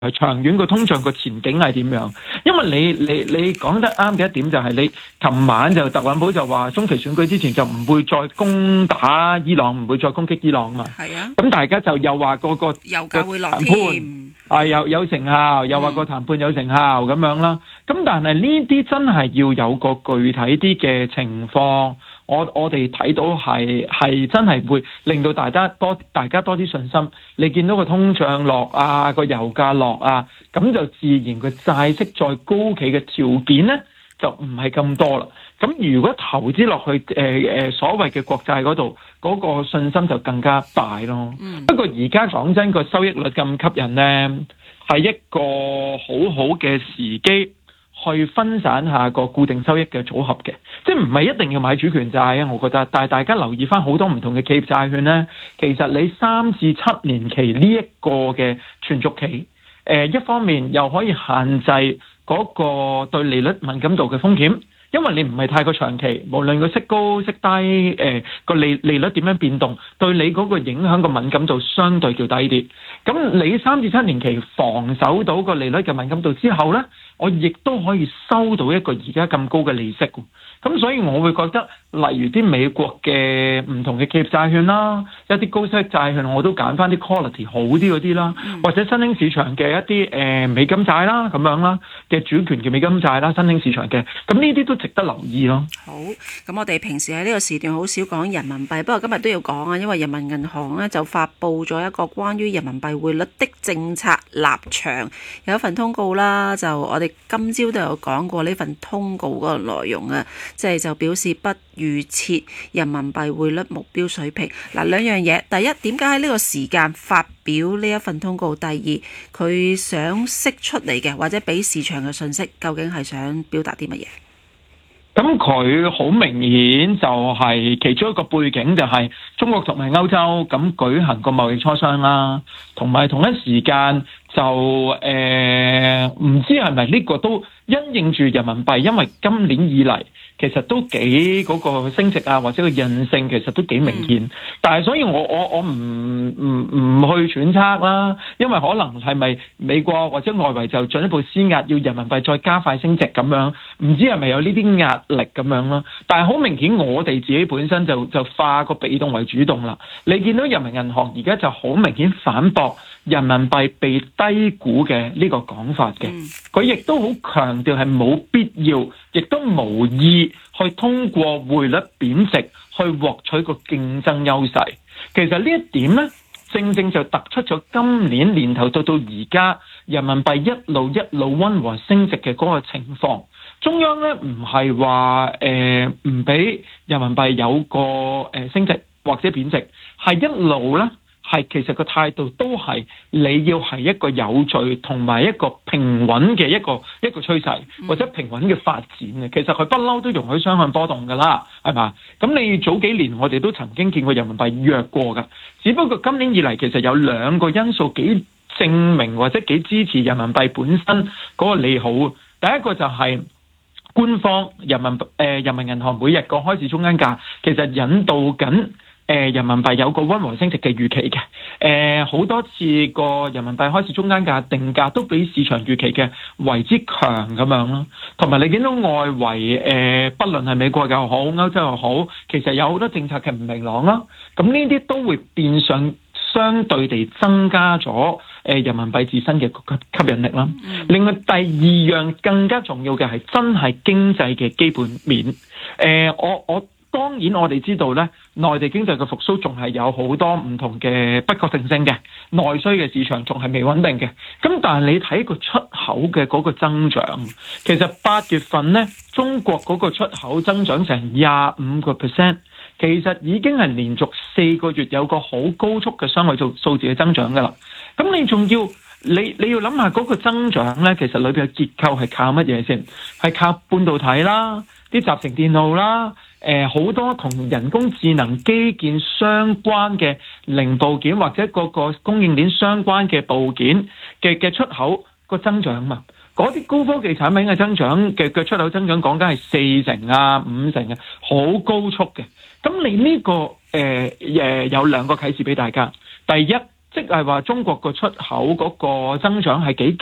係長遠個通脹個前景係點樣？因為你講得啱嘅一點就係你琴晚就特朗普就話中期選舉之前就唔會再攻打伊朗，唔會再攻擊伊朗嘛。 係啊。 咁大家就又話個油價會落談添。 判有成效，又話個談判有成效咁樣啦。咁但係呢啲真係要有個具體啲嘅情況。我哋睇到係真係會令到大家多啲信心。你見到個通脹落啊，個油價落啊，咁就自然個債息再高企嘅條件咧就唔係咁多啦。咁如果投資落去所謂嘅國債嗰度，嗰個信心就更加大咯。不過而家講真，個收益率咁吸引咧，係一個好好嘅時機。去分散下個固定收益嘅組合嘅，即係唔係一定要買主權債啊？我覺得，但係大家留意翻好多唔同嘅企業債券咧，其實你3至7年期呢一個嘅存續期，一方面又可以限制嗰個對利率敏感度嘅風險。因為你唔係太過長期，無論個息高息低，個利率點樣變動，對你嗰個影響個敏感度相對叫低啲。咁你3至7年期防守到個利率嘅敏感度之後呢，我亦都可以收到一個而家咁高嘅利息。咁所以我會覺得，例如啲美國嘅唔同嘅企業債券啦，一啲高息債券我都揀翻啲 quality 好啲嗰啲啦，或者新興市場嘅一啲美金債啦咁樣啦嘅主權嘅美金債啦，新興市場嘅，咁呢啲都值得留意咯。 好，咁我哋平時喺呢個時段好少講人民幣，不過今日都要講啊，因為人民銀行咧就發布咗一個關於人民幣匯率的政策立場，有一份通告啦，就我哋今朝都有講過呢份通告嗰個內容啊，即係就表示不預設人民幣匯率目標水平。嗱，兩樣嘢，第一，點解喺呢個時間發表呢一份通告？第二，佢想釋出嚟嘅或者俾市場嘅信息，究竟係想表達啲乜嘢？ 咁佢好明顯就係其中一個背景就係中國同埋歐洲咁舉行個貿易磋商啦，同埋同一時間就唔知係咪呢個都因應住人民幣，因為今年以嚟其實都幾嗰個升值啊，或者個韌性其實都幾明顯。但係所以我唔去揣測啦，因為可能係咪美國或者外圍就進一步施壓，要人民幣再加快升值咁樣，唔知係咪有呢啲壓力咁樣咯？但係好明顯，我哋自己本身就化個被動為主動啦。你見到人民銀行而家就好明顯反駁人民幣被低估嘅呢個講法嘅，佢亦都好強調係冇必要，亦都無意去通過匯率貶值去獲取個競爭優勢。其實呢一點呢，正正就突出咗今年年頭到而家人民幣一路溫和升值嘅嗰個情況。中央呢唔係話唔俾人民幣有個升值或者貶值，係一路呢。係其實個態度都係你要係一個有序同埋一個平穩嘅一個趨勢，或者平穩嘅發展嘅。其實佢不嬲都容許雙向波動㗎啦，係嘛？咁你早幾年我哋都曾經見過人民幣弱過㗎，只不過今年以嚟其實有兩個因素幾證明或者幾支持人民幣本身嗰個利好。第一個就係官方人民銀行每日個開市中間價其實引導緊人民幣有個溫和升值嘅預期嘅，好多次個人民幣開始中間價定價都比市場預期嘅為之強咁樣咯。同埋你見到外圍不論係美國又好歐洲又好，其實有好多政策嘅唔明朗啦。咁呢啲都會變相相對地增加咗人民幣自身嘅吸引力啦。另外第二樣更加重要嘅係真係經濟嘅基本面。當然我哋知道咧，內地經濟嘅復甦仲係有好多唔同嘅不確定性嘅，內需嘅市場仲係未穩定嘅。咁但係你睇個出口嘅嗰個增長，其實8月份咧，中國嗰個出口增長成25%，其實已經係連續4個月有個好高速嘅雙位數字嘅增長噶啦。咁你仲要你要諗下嗰個增長咧，其實裏邊嘅結構係靠乜嘢先？係靠半導體啦，啲集成電路啦。好多同人工智能基建相關嘅零部件或者個供應鏈相關嘅部件嘅出口個增長嘛，嗰啲高科技產品嘅增長嘅出口增長講緊係4成啊、5成啊，好高速嘅。咁你呢個有兩個啟示俾大家。第一， 即係話中國個出口嗰個增長係幾